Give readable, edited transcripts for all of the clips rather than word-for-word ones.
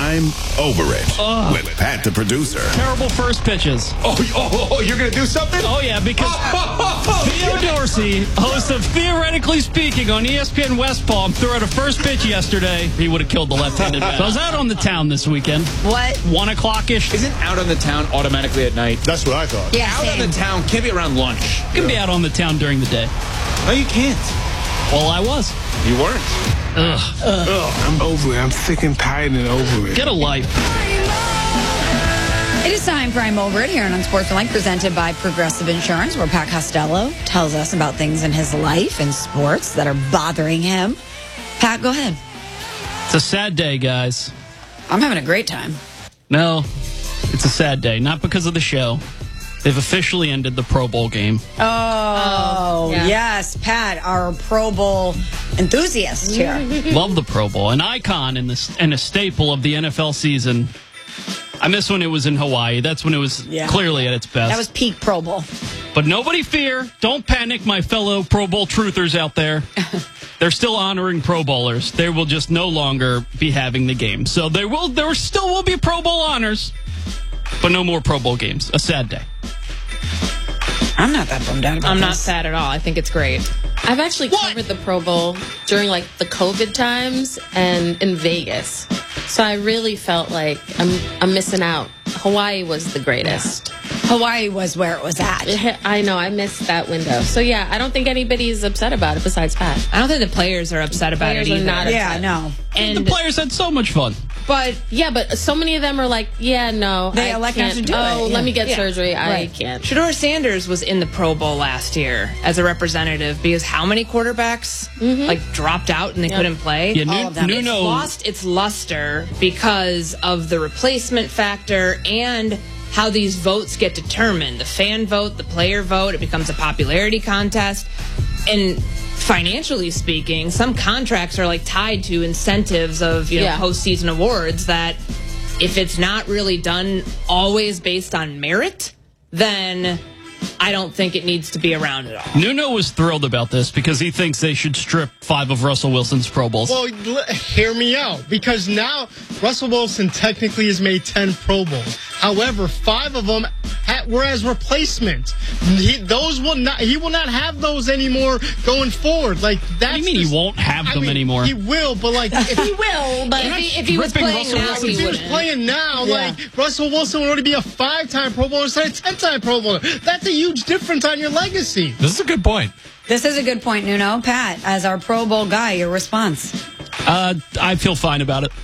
I'm Over It with Pat the producer. Terrible first pitches. Oh, you're going to do something? Oh, yeah, because Theo Dorsey, host of Theoretically Speaking on ESPN West Palm, threw out a first pitch yesterday. He would have killed the left-handed. So I was out on the town this weekend. What? 1 o'clock-ish. Isn't out on the town automatically at night? That's what I thought. Yeah, Out on same. the town can't be around lunch. You can be out on the town during the day. No, you can't. Well, I was. You weren't. I'm over it. I'm sick and tired and over it. Get a life. It is time for I'm Over It here on Unsportsmanlike, presented by Progressive Insurance, where Pat Costello tells us about things in his life and sports that are bothering him. Pat, go ahead. It's a sad day, guys. I'm having a great time. No, it's a sad day. Not because of the show. They've officially ended the Pro Bowl game. Oh, yeah. yes, Pat, our Pro Bowl enthusiast here. Love the Pro Bowl. An icon and a staple of the NFL season. I miss when it was in Hawaii. That's when it was clearly at its best. That was peak Pro Bowl. But nobody fear. Don't panic, my fellow Pro Bowl truthers out there. They're still honoring Pro Bowlers. They will just no longer be having the game. So there still will be Pro Bowl honors, but no more Pro Bowl games. A sad day. I'm not that bummed out about I'm this. not sad at all. I think it's great. I've actually covered the Pro Bowl during like the COVID times and in Vegas. So I really felt like I'm missing out. Hawaii was the greatest. Hawaii was where it was at. I know, I missed that window. So yeah, I don't think anybody's upset about it besides Pat. I don't think the players are upset about Players it are either. not Yeah, upset. no. And the players had so much fun. But But so many of them are like, yeah, no, They I elect not can't. to do Oh, it, let yeah. me get Yeah. surgery. I Right. can't. Shedeur Sanders was in the Pro Bowl last year as a representative because how many quarterbacks like dropped out and they couldn't play? Yeah, All of them. It's Nuno. lost its luster because of the replacement factor and how these votes get determined. The fan vote, the player vote, it becomes a popularity contest. And financially speaking, some contracts are like tied to incentives of postseason awards that if it's not really done always based on merit, then I don't think it needs to be around at all. Nuno was thrilled about this because he thinks they should strip 5 of Russell Wilson's Pro Bowls. Well, hear me out. Because now Russell Wilson technically has made 10 Pro Bowls. However, 5 of them were as replacement. He will not have those anymore going forward. Like that's. What do you mean he won't have them anymore? He will, but like if He will, but if he was ripping playing Russell now, Wilson. he he was wouldn't. playing now, like Russell Wilson would already be a 5-time Pro Bowler instead of 10-time Pro Bowler. That's a huge difference on your legacy. This is a good point. This is a good point, Nuno. Pat, as our Pro Bowl guy, your response. I feel fine about it.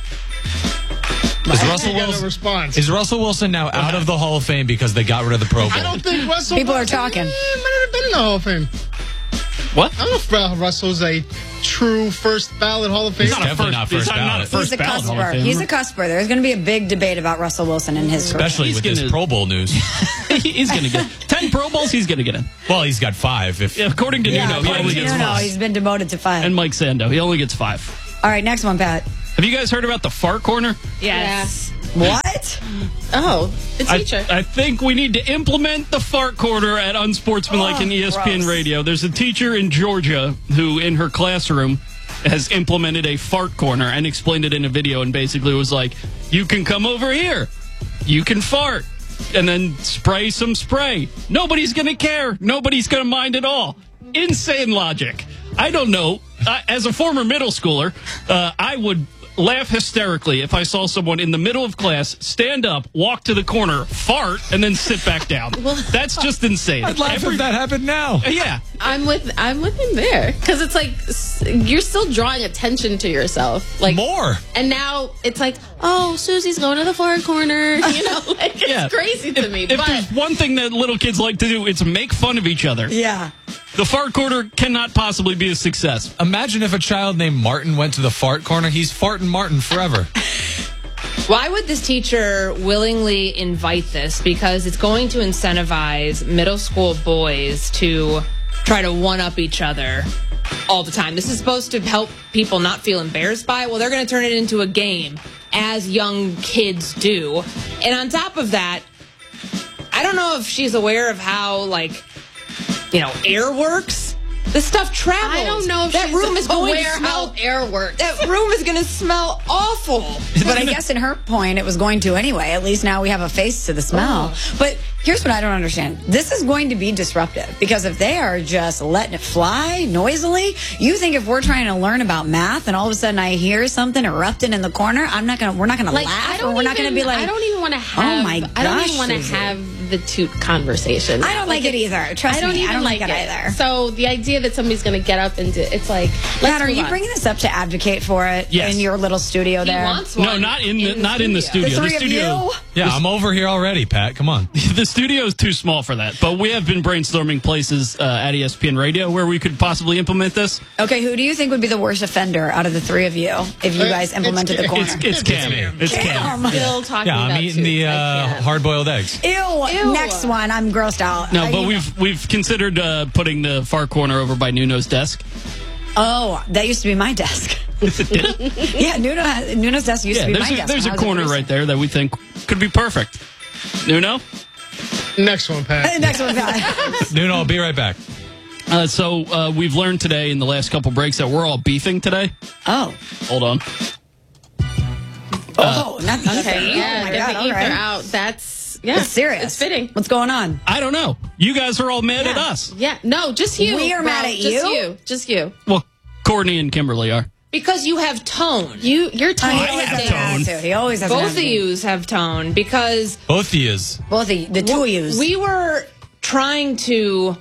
Is Russell Wilson now out of the Hall of Fame because they got rid of the Pro Bowl? I don't think Russell. People are Wilson, talking. might have been in the Hall of Fame. What? I don't know if Russell's a true first ballot Hall of Famer. He's definitely not first He's not ballot. a first He's a ballot Hall of cusper. Famer. He's a cusper. There's going to be a big debate about Russell Wilson in his career. Especially He's with this gonna- Pro Bowl news. He's going to get 10 Pro Bowls. He's going to get in. Well, he's got 5. If According to Yeah, Nuno, he according only to gets Nuno, 5. he's been demoted to 5. And Mike Sando, he only gets 5. All right, next one, Pat. Have you guys heard about the fart corner? Yes. What? Oh, the I, teacher. I think we need to implement the fart corner at Unsportsmanlike and ESPN gross. Radio. There's a teacher in Georgia who, in her classroom, has implemented a fart corner and explained it in a video and basically was like, you can come over here. You can fart. And then spray some spray. Nobody's going to care. Nobody's going to mind at all. Insane logic. I don't know. As a former middle schooler, I would laugh hysterically if I saw someone in the middle of class stand up, walk to the corner, fart, and then sit back down. That's just insane. I'd laugh if that happened now. Yeah. I'm with him there because it's like you're still drawing attention to yourself, like More. And now it's like, oh, Susie's going to the fart corner. You know, like it's Yeah. crazy to me. If But there's one thing that little kids like to do, it's make fun of each other. Yeah. The fart corner cannot possibly be a success. Imagine if a child named Martin went to the fart corner. He's farting Martin forever. Why would this teacher willingly invite this? Because it's going to incentivize middle school boys to try to one-up each other all the time. This is supposed to help people not feel embarrassed by it. Well, they're going to turn it into a game, as young kids do. And on top of that, I don't know if she's aware of how, air works. The stuff travels. I don't know if that she's room is going to aware smell. how air works. That room is going to smell awful. But I guess in her point, it was going to anyway. At least now we have a face to the smell. But here's what I don't understand. This is going to be disruptive because if they are just letting it fly noisily, you think if we're trying to learn about math and all of a sudden I hear something erupting in the corner, we're not going to laugh or we're not going to be like, I don't even want to have. Oh my gosh, I don't even want to Susie. have the toot conversation. I don't like it either. Trust me, I don't like it either. So the idea that somebody's going to get up and it's like, Pat, are you bringing this up to advocate for it Yes. in your little studio there? Wants one No, not in the studio. The three of you? Yeah, I'm over here already, Pat. Come on. The studio is too small for that, but we have been brainstorming places at ESPN Radio where we could possibly implement this. Okay, who do you think would be the worst offender out of the three of you if you guys implemented the corner? It's Cam. It's Cam. Still talking Yeah, about I'm eating the hard-boiled eggs. Ew, next one. I'm grossed out. No, but we've considered putting the far corner over by Nuno's desk. Oh, that used to be my desk. Yeah, Nuno's desk used to be my desk. There's when a I was corner person. right there that we think could be perfect. Nuno? Next one, Pat. Next one, Pat. Nuno, I'll be right back. So we've learned today in the last couple breaks that we're all beefing today. Oh. Hold on. Not Okay, yeah, oh my get God, the all ether right. out. That's It's serious. It's fitting. What's going on? I don't know. You guys are all mad at us. Yeah, no, just you. We are mad at Just you? you. Just you. Well, Courtney and Kimberly are. Because you have tone. You're tone. He always has an attitude. He always has an Both of attitude. yous have tone because Both of yous. Both of you. The two of you. we were trying to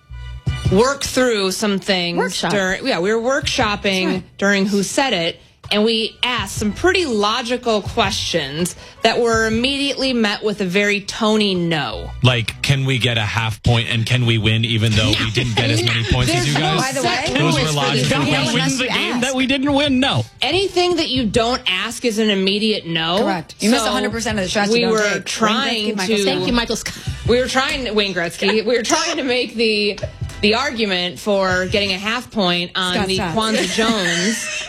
work through some things. Workshop. We were workshopping during Who Said It, and we asked some pretty logical questions that were immediately met with a very Tony no. Like, can we get a half point and can we win even though we didn't get as many points as you guys? By the way, Those were logical Don't Can we unless win questions. the you game ask. that we didn't win? No. Anything that you don't ask is an immediate no. Correct. You missed 100% of the shots We you don't were take. trying Wayne Gretzky, Michael to. Scott. Thank you, Michael Scott. We were trying, Wayne Gretzky, we were trying to make the argument for getting a half point on Scott the Scott. Kwanzaa Jones.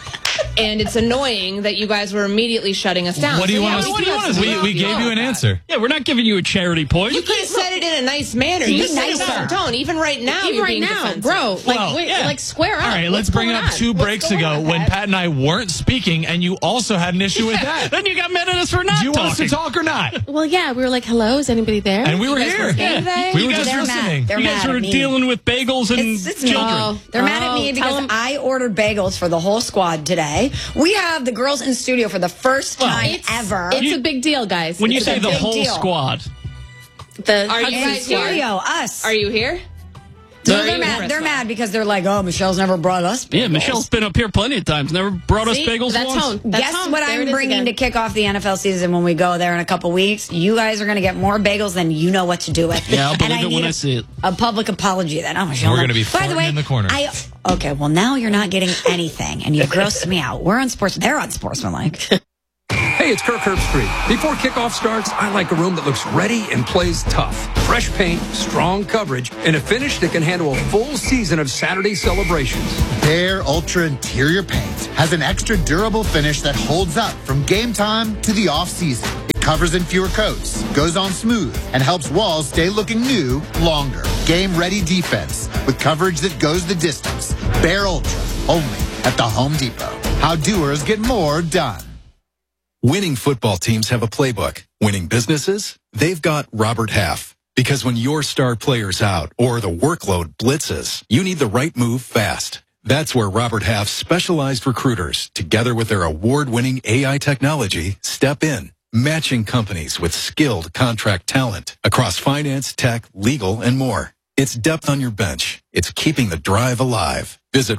And it's annoying that you guys were immediately shutting us down. What do you So, want yeah, us we to do have do? some- We gave you an answer. Yeah, we're not giving you a charity point. You could have said it in a nice manner. You said it nicer. with tone. Even right now, Even you're right being now, defensive. bro. Like, Well, wait, yeah. like square up. All right, let's What's bring it going up on? 2 What's breaks going ago on, when Pat? Pat and I weren't speaking and you also had an issue with that. Then you got mad at us for not Do you want us talking. to talk or not? Well, yeah, we were like, hello, is anybody there? And we were guys here. were here today? We You were guys- just They're listening. mad. They're You guys mad were at me. dealing with bagels and It's me. children. They're mad at me Oh, tell because 'em- I ordered bagels for the whole squad today. We have the girls in studio for the first time ever. It's a big deal, guys. When you It's say a the big whole deal. squad, the Are you Hudson guys squad. studio, us. Are you here? So Are they're you mad. here, They're Crystal? mad because they're like, oh, Michelle's never brought us bagels. yeah, Michelle's been up here plenty of times. Never brought us See? bagels That's once. home. That's Guess home. what There I'm it is bringing again. to kick off the NFL season when we go there in a couple weeks? You guys are going to get more bagels than you know what to do with. Yeah, I'll And believe it when need I see it. A public apology then. Oh, Michelle. We're gonna be By the farting way, in the corner. Okay, well, now you're not getting anything, and you grossed me out. We're on sports. They're on Sportsmanlike. Hey, it's Kirk Herbstreit. Before kickoff starts, I like a room that looks ready and plays tough. Fresh paint, strong coverage, and a finish that can handle a full season of Saturday celebrations. Bare Ultra Interior Paint has an extra durable finish that holds up from game time to the off-season. It covers in fewer coats, goes on smooth, and helps walls stay looking new longer. Game-ready defense with coverage that goes the distance. Bare Ultra, only at the Home Depot. How doers get more done. Winning football teams have a playbook. Winning businesses, they've got Robert Half. Because when your star player's out or the workload blitzes, you need the right move fast. That's where Robert Half's specialized recruiters, together with their award-winning AI technology, step in, matching companies with skilled contract talent across finance, tech, legal, and more. It's depth on your bench. It's keeping the drive alive. Visit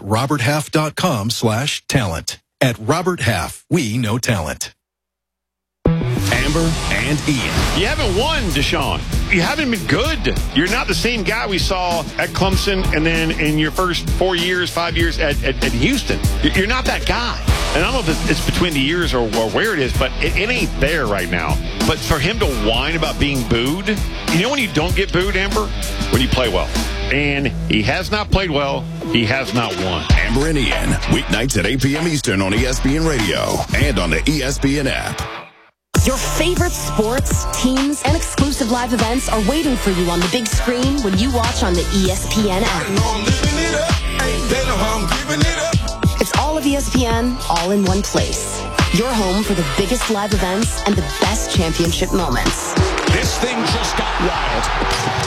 roberthalf.com/talent. At Robert Half, we know talent. Amber and Ian. You haven't won, Deshaun. You haven't been good. You're not the same guy we saw at Clemson and then in your first 5 years at Houston. You're not that guy. And I don't know if it's between the years or where it is, but it ain't there right now. But for him to whine about being booed, you know when you don't get booed, Amber? When you play well. And he has not played well. He has not won. Amber and Ian, weeknights at 8 p.m. Eastern on ESPN Radio and on the ESPN app. Your favorite sports, teams, and exclusive live events are waiting for you on the big screen when you watch on the ESPN app. of ESPN all in one place. Your home for the biggest live events and the best championship moments. This thing just got wild.